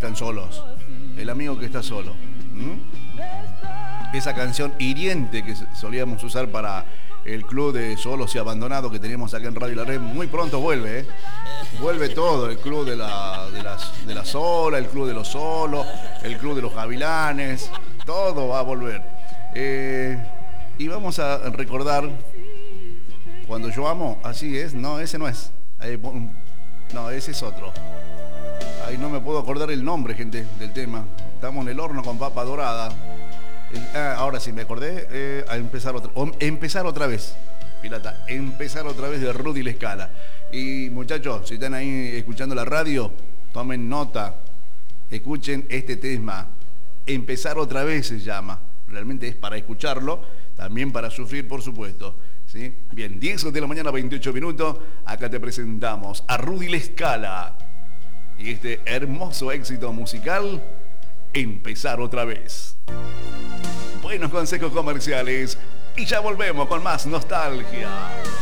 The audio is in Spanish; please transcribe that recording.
están solos. El amigo que está solo. Esa canción hiriente que solíamos usar para el club de solos y abandonados que teníamos acá en Radio La Red, muy pronto vuelve, ¿eh? Vuelve todo, el club de la sola, el club de los solos, el club de los gavilanes, todo va a volver. Y vamos a recordar Cuando yo amo, así es, no, ese no es. No, ese es otro. Ahí no me puedo acordar el nombre, gente, del tema. Estamos en el horno con papa dorada. Ahora sí me acordé, a empezar otra vez, pirata, empezar otra vez de Rudy La Scala. Y muchachos, si están ahí escuchando la radio, tomen nota, escuchen este tema. Empezar otra vez se llama. Realmente es para escucharlo, también para sufrir, por supuesto. ¿Sí? Bien, 10 de la mañana, 28 minutos. Acá te presentamos a Rudy La Scala y este hermoso éxito musical, Empezar otra vez. Buenos consejos comerciales y ya volvemos con más nostalgia.